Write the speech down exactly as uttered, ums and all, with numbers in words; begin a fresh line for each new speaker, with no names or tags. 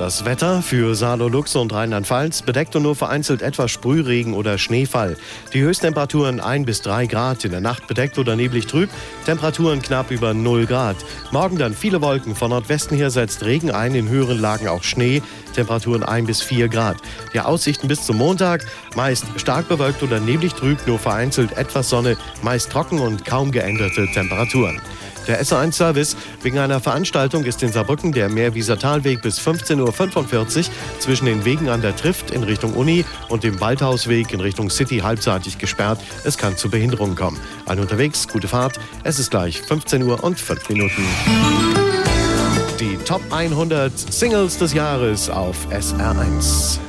Das Wetter für Saarlouis, Lux und Rheinland-Pfalz: bedeckt und nur vereinzelt etwas Sprühregen oder Schneefall. Die Höchsttemperaturen ein bis drei Grad, in der Nacht bedeckt oder neblig trüb, Temperaturen knapp über null Grad. Morgen dann viele Wolken, von Nordwesten her setzt Regen ein, in höheren Lagen auch Schnee, Temperaturen ein bis vier Grad. Die Aussichten bis zum Montag: meist stark bewölkt oder neblig trüb, nur vereinzelt etwas Sonne, meist trocken und kaum geänderte Temperaturen. Der S eins Service: wegen einer Veranstaltung ist in Saarbrücken der Meerwieser-Talweg bis fünfzehn Uhr fünfundvierzig zwischen den Wegen an der Trift in Richtung Uni und dem Waldhausweg in Richtung City halbseitig gesperrt. Es kann zu Behinderungen kommen. Alle unterwegs, gute Fahrt. Es ist gleich fünfzehn Uhr und fünf Minuten. Die Top hundert Singles des Jahres auf S R eins.